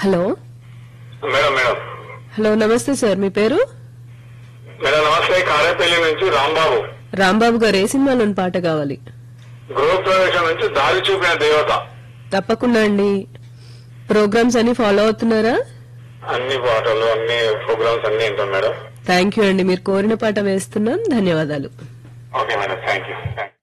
Hello madam madam hello నమస్తే sir, మీ పేరు? Madam నమస్తే, కారేపల్లి నుంచి రాంబాబు. రాంబాబు గారు, ఏ సినిమాలోని పాట కావాలి? గృహప్రవేశం నుంచి దారి చూపిన దేవత. తప్పకుండా అండి. ప్రోగ్రామ్స్ అన్ని ఫాలో అవుతున్నారా? అన్ని పాటలు అన్ని ప్రోగ్రామ్స్ అన్ని ఉంటాం మేడం. థ్యాంక్ యూ అండి, మీరు కోరిన పాట వేస్తున్నాం. ధన్యవాదాలు. Okay madam, thank you.